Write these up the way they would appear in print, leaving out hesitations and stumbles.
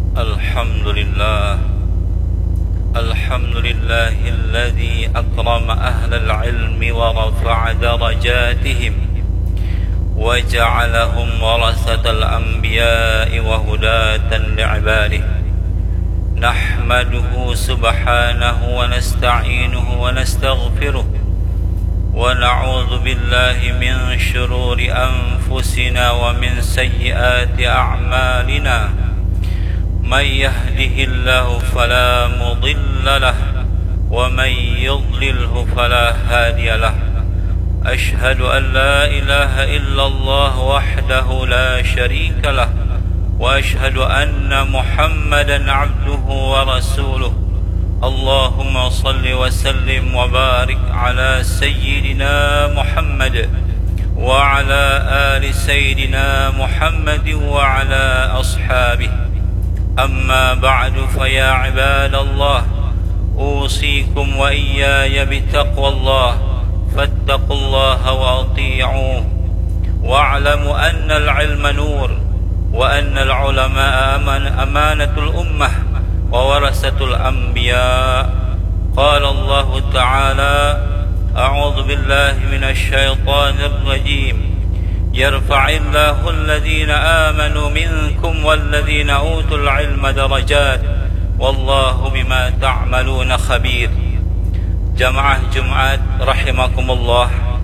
Alhamdulillah alladzi akrama ahlal ilmi wa rafa'a darajatihim wa ja'alahum warasatal anbiya'i wa hudatan li'ibadihi. Nahmaduhu subhanahu wa nasta'inuhu wa nastaghfiruh wa na'udzu billahi min shururi anfusina wa min sayyiati a'malina. من يهده الله فلا مضل له ومن يضلله فلا هادي له. أشهد أن لا إله إلا الله وحده لا شريك له وأشهد أن محمدا عبده ورسوله. اللهم صل وسلم وبارك على سيدنا محمد وعلى آل سيدنا محمد وعلى أصحابه. أما بعد فيا عباد الله أوصيكم وإياي بتقوى الله فاتقوا الله وأطيعوه واعلموا أن العلم نور وأن العلماء أمانة الأمة وورثة الأنبياء. قال الله تعالى أعوذ بالله من الشيطان الرجيم يرفع الله الذين آمنوا منكم والذين أوتوا العلم درجات والله بما تعملون خبير. Jamaah Jumat rahimakumullah,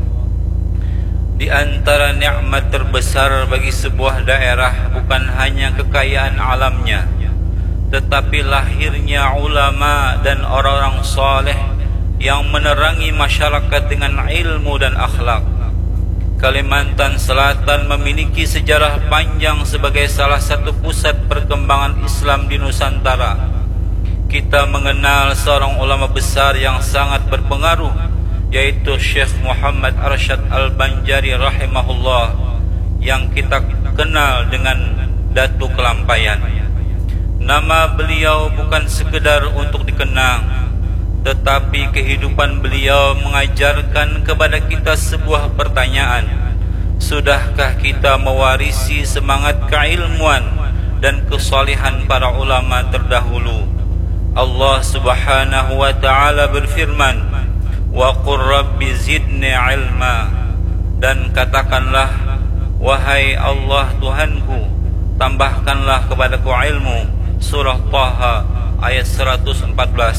di antara nikmat terbesar bagi sebuah daerah bukan hanya kekayaan alamnya, tetapi lahirnya ulama dan orang-orang saleh yang menerangi masyarakat dengan ilmu dan akhlak. Kalimantan Selatan memiliki sejarah panjang sebagai salah satu pusat perkembangan Islam di Nusantara. Kita mengenal seorang ulama besar yang sangat berpengaruh, yaitu Syekh Muhammad Arsyad Al-Banjari rahimahullah, yang kita kenal dengan Datu Kelampaian. Nama beliau bukan sekedar untuk dikenang, tetapi kehidupan beliau mengajarkan kepada kita sebuah pertanyaan. Sudahkah kita mewarisi semangat keilmuan dan kesalihan para ulama terdahulu? Allah Subhanahu wa ta'ala berfirman, wa qur rabbi zidni ilma, dan katakanlah, wahai Allah Tuhanku, tambahkanlah kepadaku ilmu. Surah Taha ayat 114.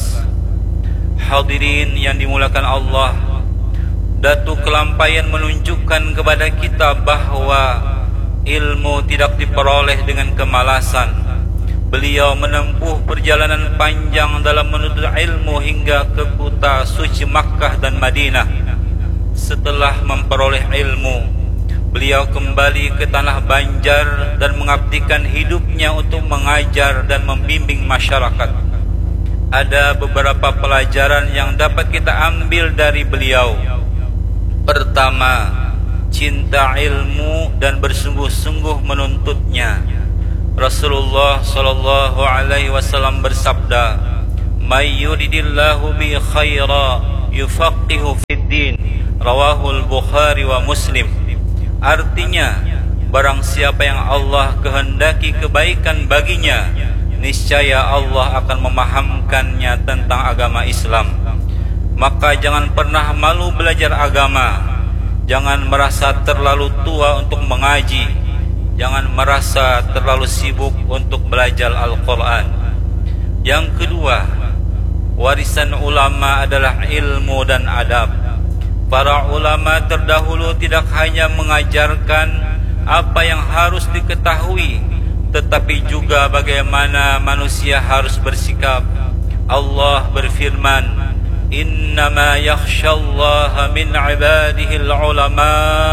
Hadirin yang dimulakan Allah, Datu Kelampaian menunjukkan kepada kita bahawa ilmu tidak diperoleh dengan kemalasan. Beliau menempuh perjalanan panjang dalam menuntut ilmu hingga ke kota suci Makkah dan Madinah. Setelah memperoleh ilmu, beliau kembali ke tanah Banjar dan mengabdikan hidupnya untuk mengajar dan membimbing masyarakat. Ada beberapa pelajaran yang dapat kita ambil dari beliau. Pertama, cinta ilmu dan bersungguh-sungguh menuntutnya. Rasulullah sallallahu alaihi wasallam bersabda, "May yuridillahu bi khaira yufaqihu fid din." Rawahul Bukhari wa Muslim. Artinya, barang siapa yang Allah kehendaki kebaikan baginya, niscaya Allah akan memahamkannya tentang agama Islam. Maka jangan pernah malu belajar agama. Jangan merasa terlalu tua untuk mengaji. Jangan merasa terlalu sibuk untuk belajar Al-Quran. Yang kedua, warisan ulama adalah ilmu dan adab. Para ulama terdahulu tidak hanya mengajarkan apa yang harus diketahui, tetapi juga bagaimana manusia harus bersikap. Allah berfirman, "Innama yakhshallaha min ibadihil ulama."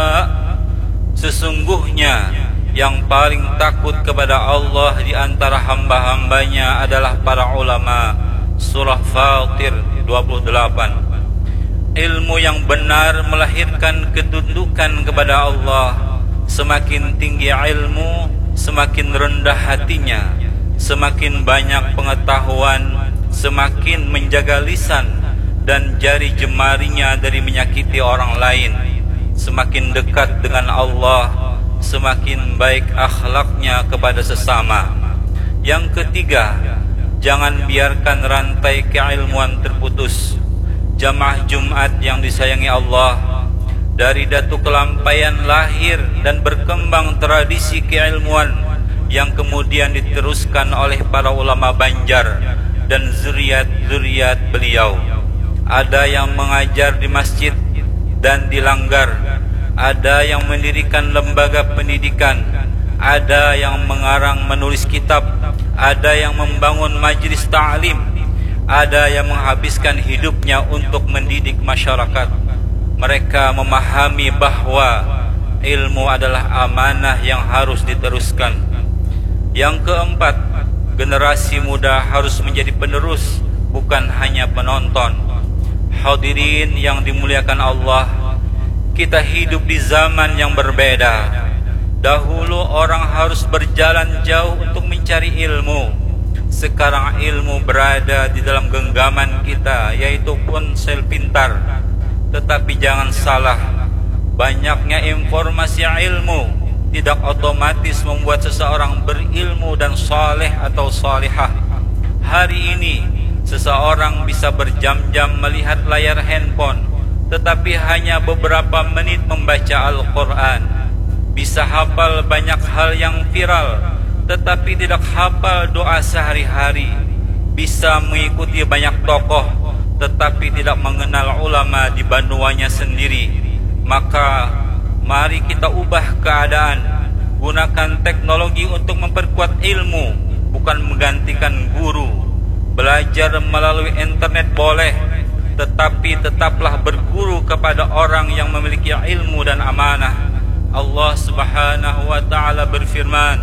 Sesungguhnya yang paling takut kepada Allah di antara hamba-hambanya adalah para ulama. Surah Fatir 28. Ilmu yang benar melahirkan ketundukan kepada Allah. Semakin tinggi ilmu, semakin rendah hatinya. Semakin banyak pengetahuan, semakin menjaga lisan dan jari jemarinya dari menyakiti orang lain. Semakin dekat dengan Allah, semakin baik akhlaknya kepada sesama. Yang ketiga, jangan biarkan rantai keilmuan terputus. Jamaah Jumat yang disayangi Allah, dari Datu Kelampaian lahir dan berkembang tradisi keilmuan yang kemudian diteruskan oleh para ulama Banjar dan zuriat-zuriat beliau. Ada yang mengajar di masjid dan di langgar, ada yang mendirikan lembaga pendidikan, ada yang mengarang menulis kitab, ada yang membangun majlis ta'lim, ada yang menghabiskan hidupnya untuk mendidik masyarakat. Mereka memahami bahwa ilmu adalah amanah yang harus diteruskan. Yang keempat, generasi muda harus menjadi penerus, bukan hanya penonton. Hadirin yang dimuliakan Allah, kita hidup di zaman yang berbeda. Dahulu orang harus berjalan jauh untuk mencari ilmu. Sekarang ilmu berada di dalam genggaman kita, yaitu ponsel pintar. Tetapi jangan salah, banyaknya informasi ilmu tidak otomatis membuat seseorang berilmu dan saleh atau salihah. Hari ini seseorang bisa berjam-jam melihat layar handphone, tetapi hanya beberapa menit membaca Al-Quran. Bisa hafal banyak hal yang viral, tetapi tidak hafal doa sehari-hari. Bisa mengikuti banyak tokoh, tetapi tidak mengenal ulama di banuanya sendiri. Maka mari kita ubah keadaan, gunakan teknologi untuk memperkuat ilmu, bukan menggantikan guru. Belajar melalui internet boleh, tetapi tetaplah berguru kepada orang yang memiliki ilmu dan amanah. Allah Subhanahu wa ta'ala berfirman,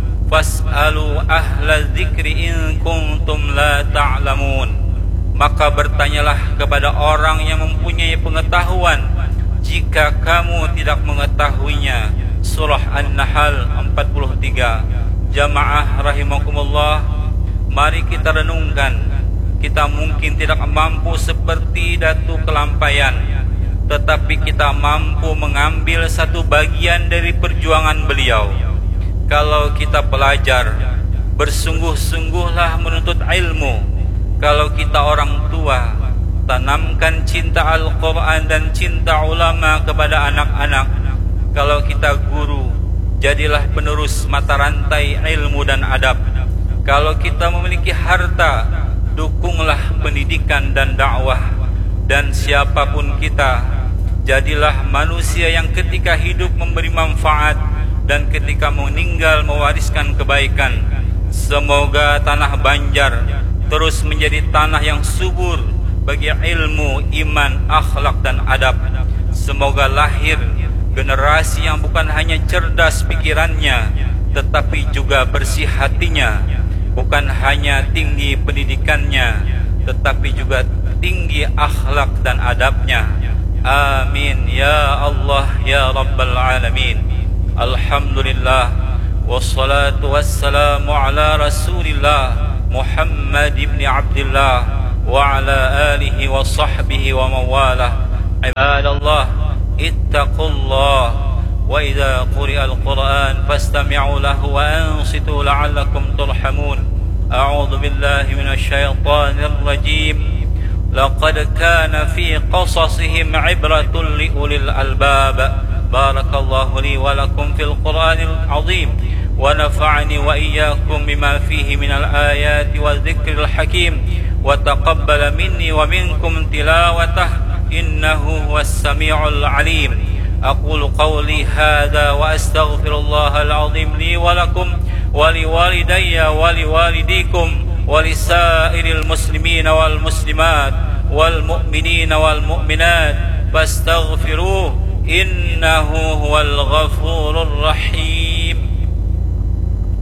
"Fas'alu ahla dzikri in kuntum la ta'lamun." Maka bertanyalah kepada orang yang mempunyai pengetahuan jika kamu tidak mengetahuinya. Surah An-Nahl 43. Jamaah rahimakumullah, mari kita renungkan. Kita mungkin tidak mampu seperti Datu Kelampaian, tetapi kita mampu mengambil satu bagian dari perjuangan beliau. Kalau kita pelajar, bersungguh-sungguhlah menuntut ilmu. Kalau kita orang tua, tanamkan cinta Al-Quran dan cinta ulama kepada anak-anak. Kalau kita guru, jadilah penerus mata rantai ilmu dan adab. Kalau kita memiliki harta, dukunglah pendidikan dan dakwah. Dan siapapun kita, jadilah manusia yang ketika hidup memberi manfaat dan ketika meninggal mewariskan kebaikan. Semoga tanah Banjar terus menjadi tanah yang subur bagi ilmu, iman, akhlak dan adab. Semoga lahir generasi yang bukan hanya cerdas pikirannya, tetapi juga bersih hatinya. Bukan hanya tinggi pendidikannya, tetapi juga tinggi akhlak dan adabnya. Amin ya Allah ya Rabbal Alamin. Alhamdulillah, wassalatu wassalamu ala Rasulillah Muhammad ibn Abdullah wa ala alihi wa sahbihi wa mawalah. Ibadallah, ittaqullah, wa idza quri'al Qur'an fastami'u lahu wa ansitu la'allakum turhamun. A'udzu billahi minasy syaithanir rajim. Laqad kana fi qasasihim 'ibratun liulil albab. Barakallahu li wa lakum fil Qur'anil 'azim wa nafa'ani wa iyyakum bima fihi minal ayati wadh-dhikril hakim wa taqabbala minni wa minkum tilawatahu innahu huwas sami'ul 'alim. أقول قولي هذا وأستغفر الله العظيم لي ولكم ولوالدي ولوالديكم ولسائر المسلمين والمسلمات والمؤمنين والمؤمنات فاستغفروه إنه هو الغفور الرحيم.